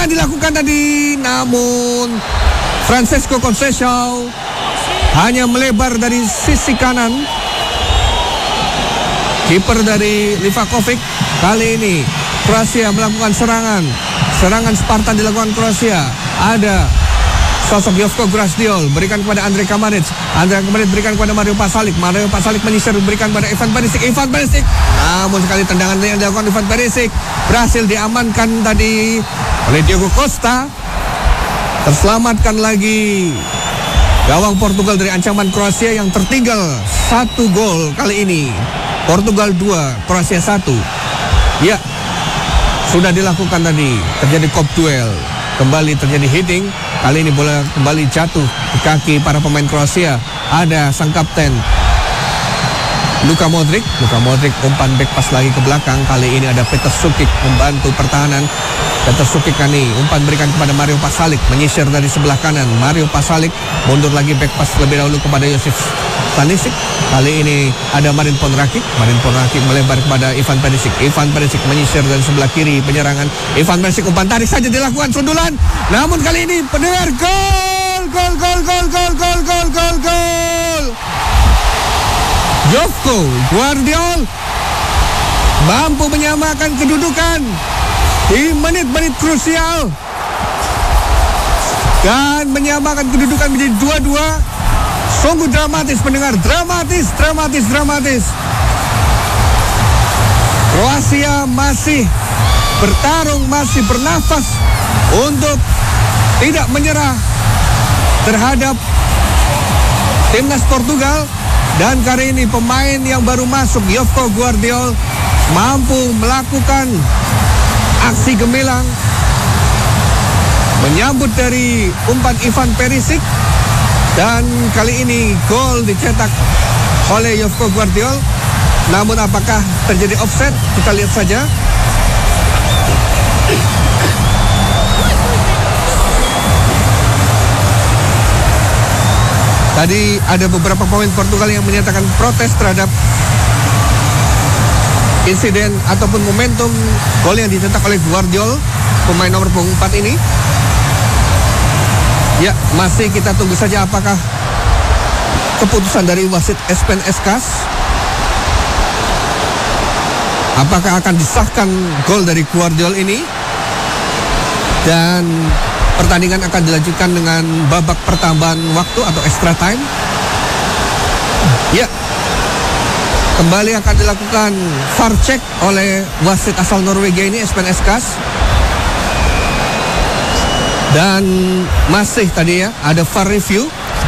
tendangan dilakukan tadi, namun Francesco Conceição hanya melebar dari sisi kanan. Kiper dari Livakovic. Kali ini Kroasia melakukan serangan Spartan dilakukan Kroasia. Ada sosok Joško Gvardiol, berikan kepada Andre Kamaric berikan kepada Mario Pasalic menyisir, berikan kepada Ivan Perisic, namun sekali tendangan yang dilakukan Ivan Perisic berhasil diamankan tadi oleh Diogo Costa. Terselamatkan lagi gawang Portugal dari ancaman Kroasia yang tertinggal 1 gol kali ini. Portugal 2, Kroasia 1. Ya, sudah dilakukan tadi, terjadi kop duel, kembali terjadi hitting. Kali ini bola kembali jatuh di kaki para pemain Kroasia. Ada sang kapten Luka Modric umpan back pas lagi ke belakang. Kali ini ada Petar Sukic membantu pertahanan. Petar Sukic kali umpan berikan kepada Mario Pasalic, menyisir dari sebelah kanan. Mario Pasalic mundur lagi back pas lebih dahulu kepada Josip Stanisic. Kali ini ada Marin Ponrakic melebar kepada Ivan Perisic menyisir dari sebelah kiri penyerangan. Ivan Perisic umpan tarik saja dilakukan sundulan. Namun kali ini pendengar gol. Joško Gvardiol mampu menyamakan kedudukan di menit-menit krusial dan menyamakan kedudukan menjadi 2-2. Sungguh dramatis pendengar, dramatis. Kroasia masih bertarung, masih bernafas untuk tidak menyerah terhadap timnas Portugal. Dan kali ini pemain yang baru masuk, Joško Gvardiol, mampu melakukan aksi gemilang, menyambut dari umpan Ivan Perisic. Dan kali ini gol dicetak oleh Joško Gvardiol. Namun apakah terjadi offside? Kita lihat saja. Tadi ada beberapa pemain Portugal yang menyatakan protes terhadap insiden ataupun momentum gol yang dicetak oleh Gvardiol, pemain nomor 4 ini. Ya, masih kita tunggu saja apakah keputusan dari wasit Espen Eskas, apakah akan disahkan gol dari Gvardiol ini. Dan pertandingan akan dilanjutkan dengan babak pertambahan waktu atau extra time. Ya, kembali akan dilakukan VAR check oleh wasit asal Norwegia ini, Espen Eskas. Dan masih tadi ya ada VAR review.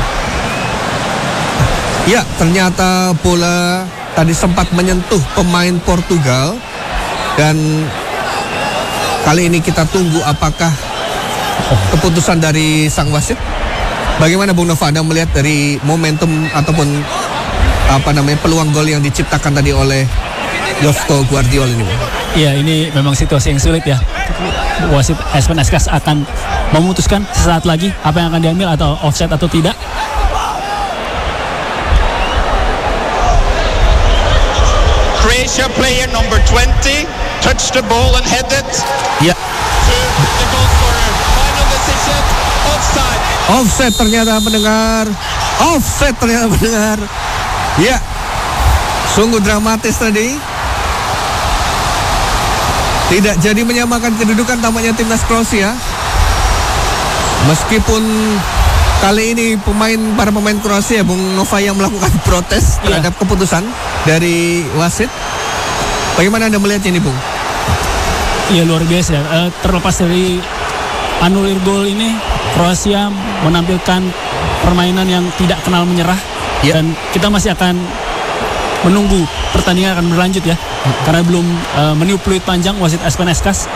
Ya, ternyata bola tadi sempat menyentuh pemain Portugal. Dan kali ini kita tunggu apakah keputusan dari sang wasit. Bagaimana Bung Nova, Anda melihat dari momentum ataupun peluang gol yang diciptakan tadi oleh Joško Gvardiol ini? Iya, ini memang situasi yang sulit ya. Wasit Espen Eskas akan memutuskan sesaat lagi apa yang akan diambil, atau offside atau tidak. Croatia player number 20 touched the ball and headed. Ya. To the goal scorer. Final decision, offside. Offside ternyata mendengar. Ya. Sungguh dramatis tadi. Tidak jadi menyamakan kedudukan tampaknya timnas Kroasia. Meskipun kali ini para pemain Kroasia, Bung Nova, yang melakukan protes terhadap keputusan dari wasit. Bagaimana Anda melihatnya ini, Bung? Iya, luar biasa. Terlepas dari anulir gol ini, Kroasia menampilkan permainan yang tidak kenal menyerah. Dan kita masih akan menunggu pertandingan akan berlanjut ya, karena belum meniup peluit panjang wasit Espen Eskas.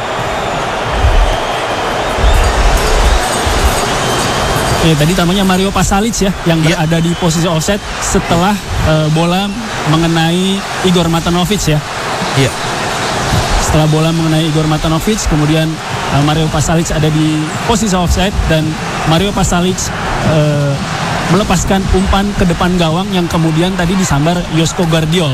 Tadi namanya Mario Pasalic ya, yang berada di posisi offside setelah bola mengenai Igor Matanovic ya. Iya. Setelah bola mengenai Igor Matanovic, kemudian Mario Pasalic ada di posisi offside, dan Mario Pasalic melepaskan umpan ke depan gawang yang kemudian tadi disambar Joško Gvardiol.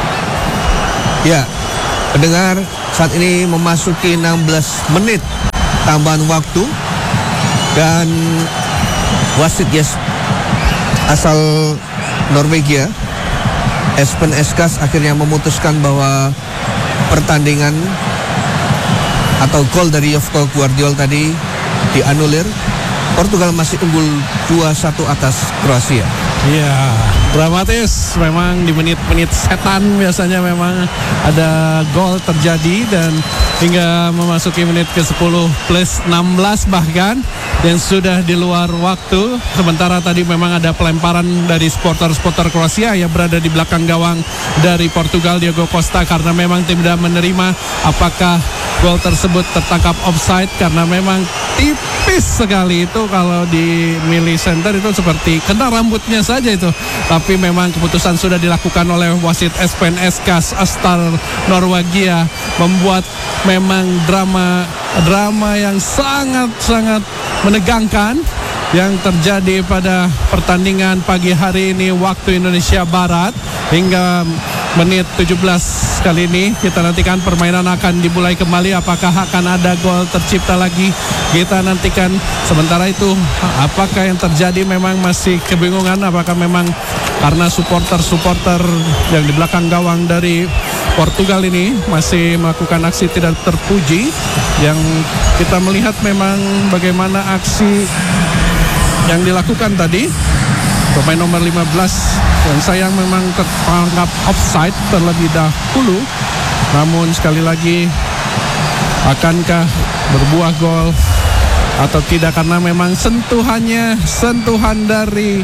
Ya, pendengar, saat ini memasuki 16 menit tambahan waktu dan wasit asal Norwegia Espen Eskas akhirnya memutuskan bahwa pertandingan atau gol dari Jofko Gvardiol tadi dianulir. Portugal masih unggul 2-1 atas Kroasia. Iya, dramatis memang di menit-menit setan biasanya memang ada gol terjadi dan hingga memasuki menit ke-10 plus 16 bahkan dan sudah di luar waktu. Sementara tadi memang ada pelemparan dari supporter Kroasia yang berada di belakang gawang dari Portugal, Diogo Costa, karena memang tidak menerima apakah gol tersebut tertangkap offside karena memang tipis sekali itu. Kalau di Mili Center itu seperti kena rambutnya saja itu. Tapi memang keputusan sudah dilakukan oleh wasit Espen Eskas asal Norwegia, membuat memang drama yang sangat menegangkan yang terjadi pada pertandingan pagi hari ini waktu Indonesia Barat. Hingga menit 17 kali ini kita nantikan permainan akan dimulai kembali. Apakah akan ada gol tercipta lagi, kita nantikan. Sementara itu apakah yang terjadi, memang masih kebingungan. Apakah memang karena supporter yang di belakang gawang dari Portugal ini masih melakukan aksi tidak terpuji. Yang kita melihat memang bagaimana aksi yang dilakukan tadi pemain nomor 15 yang sayang memang tertangkap offside terlebih dahulu. Namun sekali lagi, akankah berbuah gol atau tidak, karena memang sentuhan dari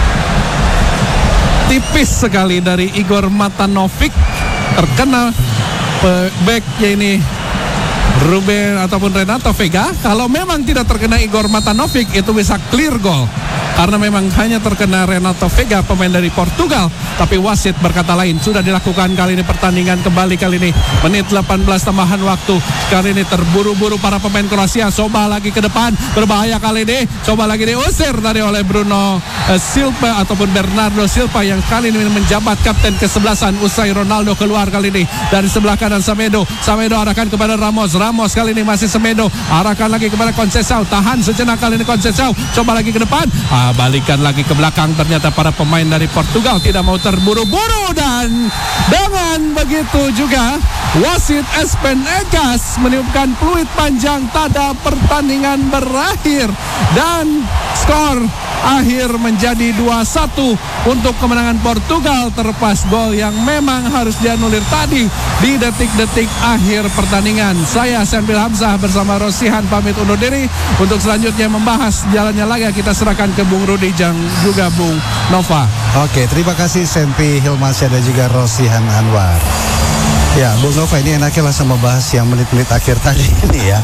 tipis sekali dari Igor Matanovic terkena backnya ini Ruben ataupun Renato Vega. Kalau memang tidak terkena Igor Matanovic, itu bisa clear goal. Karena memang hanya terkena Renato Vega, pemain dari Portugal. Tapi wasit berkata lain. Sudah dilakukan kali ini pertandingan kembali kali ini. Menit 18 tambahan waktu. Kali ini terburu-buru para pemain Kroasia. Coba lagi ke depan. Berbahaya kali ini. Coba lagi diusir tadi oleh Bruno Silva ataupun Bernardo Silva yang kali ini menjabat kapten ke-11 usai Ronaldo keluar kali ini. Dari sebelah kanan Semedo arahkan kepada Ramos kali ini masih Semedo, arahkan lagi kepada Conceição, tahan sejenak kali ini Conceição, coba lagi ke depan, balikan lagi ke belakang. Ternyata para pemain dari Portugal tidak mau terburu-buru, dan dengan begitu juga wasit Espen Eskas meniupkan peluit panjang tanda pertandingan berakhir, dan skor akhir menjadi 2-1 untuk kemenangan Portugal, terlepas gol yang memang harus dianulir tadi di detik-detik akhir pertandingan. Saya Senbil Hamzah bersama Rosihan pamit undur diri. Untuk selanjutnya membahas jalannya laga, kita serahkan ke Bung Rudi dan juga Bung Nova. Oke, terima kasih Sempi Hilmansyah dan juga Rosihan Anwar. Ya, Bung Nova, ini enaknya langsung membahas yang menit-menit akhir tadi ini ya.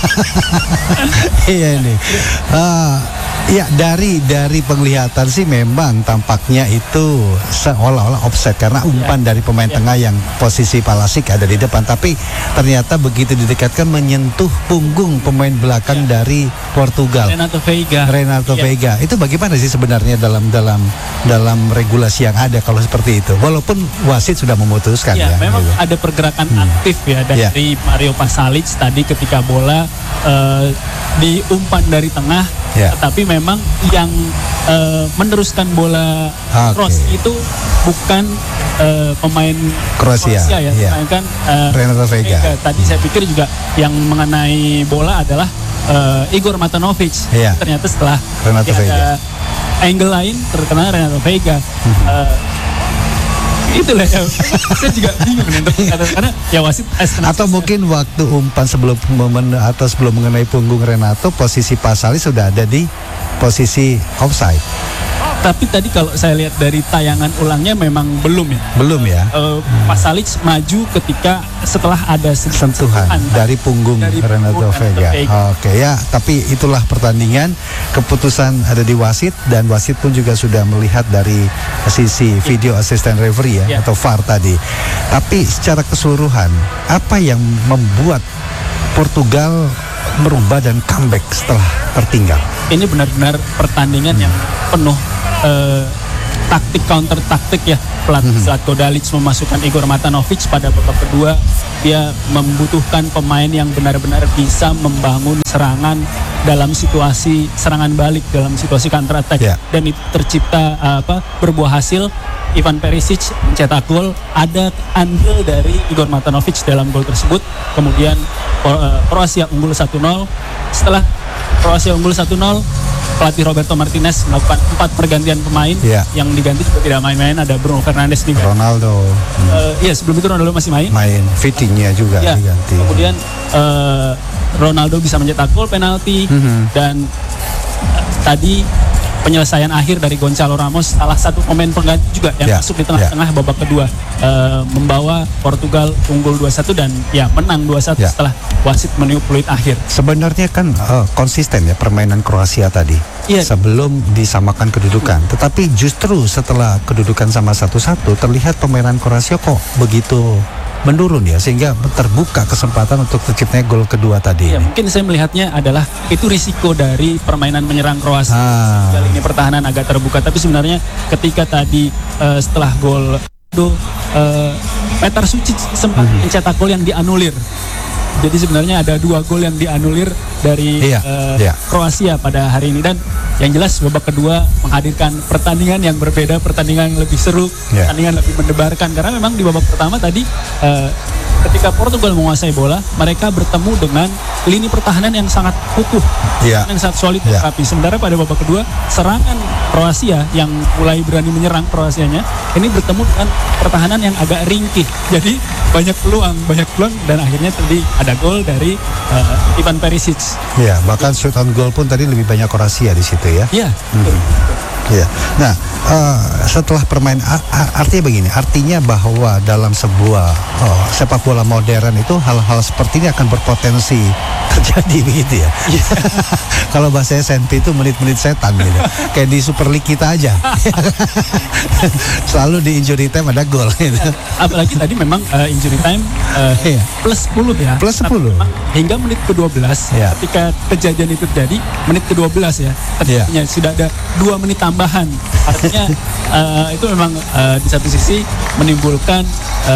Iya ini. Ya, dari penglihatan sih memang tampaknya itu seolah-olah offside karena umpan dari pemain tengah yang posisi Pulisic ada di depan, tapi ternyata begitu didekatkan menyentuh punggung pemain belakang dari Portugal, Renato Vega. Itu bagaimana sih sebenarnya dalam regulasi yang ada kalau seperti itu? Walaupun wasit sudah memutuskan ya. Memang gitu. Ada pergerakan aktif ya dari Mario Pasalic tadi ketika bola diumpan dari tengah, tetapi memang yang meneruskan bola cross itu bukan pemain Kroasia ya, melainkan Renato Vega. Tadi saya pikir juga yang mengenai bola adalah Igor Matanovic. Ternyata setelah ada angle lain terkena Renato Vega. Itulah ya. Saya juga bingung karena ya wasit atau mungkin waktu umpan sebelum mengenai punggung Renato, posisi Pasalic sudah ada di posisi offside. Tapi tadi kalau saya lihat dari tayangan ulangnya memang belum ya. Pasalic maju ketika setelah ada sentuhan dari punggung Renato Vega. Oke ya, tapi itulah pertandingan, keputusan ada di wasit, dan wasit pun juga sudah melihat dari sisi video assistant referee atau VAR tadi. Tapi secara keseluruhan, apa yang membuat Portugal merubah dan comeback setelah tertinggal? Ini benar-benar pertandingan yang penuh taktik counter taktik ya pelatih Zlatko Dalic memasukkan Igor Matanovic pada babak kedua. Dia membutuhkan pemain yang benar-benar bisa membangun serangan dalam situasi serangan balik, dalam situasi counter attack, dan itu tercipta berbuah hasil. Ivan Perisic mencetak gol, ada andil dari Igor Matanovic dalam gol tersebut. Kemudian Kroasia unggul 1-0. Setelah Kroasia unggul 1-0, pelatih Roberto Martinez melakukan 4 pergantian pemain. Yang diganti juga tidak main-main, ada Bruno Fernandes diganti. Ronaldo. Sebelum itu Ronaldo masih main. Vitinha juga diganti. Kemudian Ronaldo bisa mencetak gol penalti dan tadi penyelesaian akhir dari Gonçalo Ramos, salah satu pemain pengganti juga yang masuk di tengah-tengah babak kedua, membawa Portugal unggul 2-1 dan menang 2-1 setelah wasit meniup peluit akhir. Sebenarnya kan konsisten ya permainan Kroasia tadi sebelum disamakan kedudukan, tetapi justru setelah kedudukan sama 1-1 terlihat permainan Kroasia kok begitu menurun ya, sehingga terbuka kesempatan untuk terciptanya gol kedua tadi. Mungkin saya melihatnya adalah itu risiko dari permainan menyerang Kroasia. Kali ini pertahanan agak terbuka, tapi sebenarnya ketika tadi setelah gol Petar Sucic sempat mencetak gol yang dianulir. Jadi sebenarnya ada 2 gol yang dianulir dari Kroasia pada hari ini, dan yang jelas babak kedua menghadirkan pertandingan yang berbeda, pertandingan yang lebih seru, pertandingan lebih mendebarkan, karena memang di babak pertama tadi ketika Portugal menguasai bola, mereka bertemu dengan lini pertahanan yang sangat kukuh, yang sangat solid, rapi. Sementara pada babak kedua, serangan Kroasia yang mulai berani menyerang Kroasianya ini bertemu dengan pertahanan yang agak ringkih. Jadi banyak peluang dan akhirnya tadi ada gol dari Ivan Perisic. Bahkan shoot on goal pun tadi lebih banyak Kroasia di situ ya. Nah, setelah permainan artinya bahwa dalam sebuah sepak bola modern itu hal-hal seperti ini akan berpotensi terjadi begitu ya. Kalau bahasa SMP itu menit-menit setan gitu. Kayak di Super League kita aja. Selalu di injury time ada gol gitu. Apalagi tadi memang injury time plus 10 ya. Plus 10. Hingga menit ke-12 ketika kejadian itu terjadi, menit ke-12 artinya sudah ada 2 menit tambahan. Artinya itu memang di satu sisi menimbulkan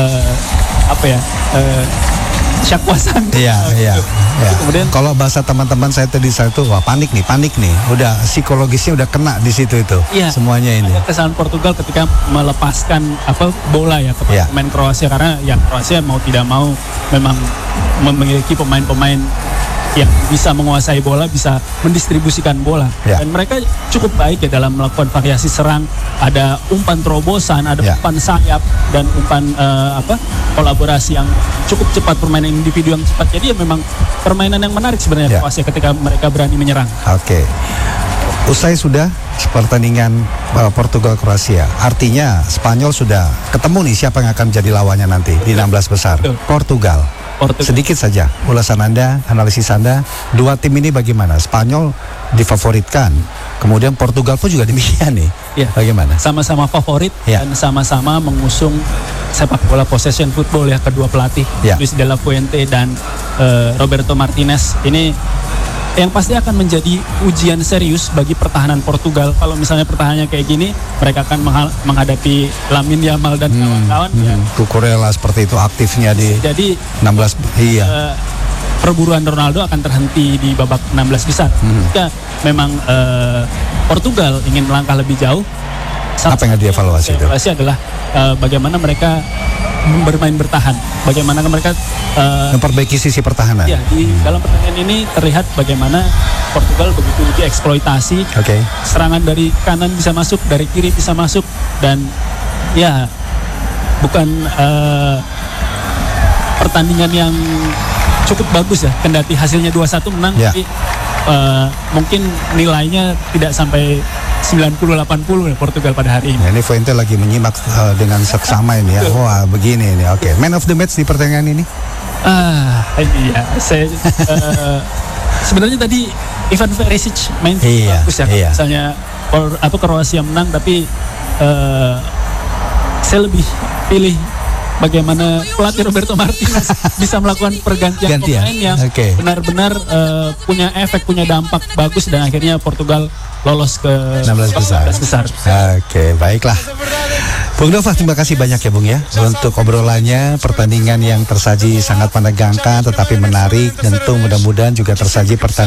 syakwasan. Kemudian kalau bahasa teman-teman saya tadi wah panik nih, udah psikologisnya udah kena di situ itu. Semuanya ini. Kesalahan Portugal ketika melepaskan bola kepada pemain Kroasia, karena Kroasia mau tidak mau memang memiliki pemain-pemain yang bisa menguasai bola, bisa mendistribusikan bola, dan mereka cukup baik dalam melakukan variasi serang. Ada umpan terobosan, ada umpan sayap, dan umpan kolaborasi yang cukup cepat, permainan individu yang cepat. Jadi memang permainan yang menarik sebenarnya Kroasia ketika mereka berani menyerang. Usai sudah pertandingan Portugal Kroasia, artinya Spanyol sudah ketemu nih siapa yang akan jadi lawannya nanti di 16 besar. Portugal. Sedikit saja ulasan Anda, analisis Anda, 2 tim ini bagaimana? Spanyol difavoritkan, kemudian Portugal pun juga demikian nih. Bagaimana? Sama-sama favorit dan sama-sama mengusung sepak bola possession football kedua pelatih, Luis de la Fuente dan Roberto Martinez. Ini yang pasti akan menjadi ujian serius bagi pertahanan Portugal. Kalau misalnya pertahanannya kayak gini, mereka akan menghadapi Lamine Yamal dan kawan-kawan. Cucurella seperti itu aktifnya di 16. Perburuan Ronaldo akan terhenti di babak 16 besar. Jika memang Portugal ingin melangkah lebih jauh, apa yang dievaluasi itu? Evaluasi adalah bagaimana mereka bermain bertahan, bagaimana mereka memperbaiki sisi pertahanan. Di dalam pertandingan ini terlihat bagaimana Portugal begitu dieksploitasi. Serangan dari kanan bisa masuk, dari kiri bisa masuk, dan bukan pertandingan yang cukup bagus kendati hasilnya 2-1 menang, tapi mungkin nilainya tidak sampai 90-80 Portugal pada hari ini. Ini Fuente lagi menyimak dengan seksama ini ya. Wah begini ini. Man of the match di pertandingan ini? Sebenarnya tadi Ivan Perisic main bagus misalnya Kroasia menang, tapi saya lebih pilih bagaimana pelatih Roberto Martinez bisa melakukan pergantian Gantian. pemain yang Oke. benar-benar punya efek, punya dampak bagus, dan akhirnya Portugal lolos ke 16 besar. Oke, baiklah. Bung Nova, terima kasih banyak ya Bung ya untuk obrolannya. Pertandingan yang tersaji sangat menegangkan tetapi menarik. Tentu mudah-mudahan juga tersaji pertandingan